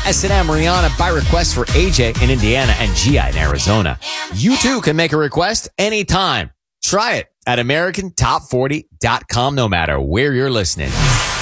S&M Rihanna by request for AJ in Indiana and Gia in Arizona. You too can make a request anytime. Try it at AmericanTop40.com no matter where you're listening.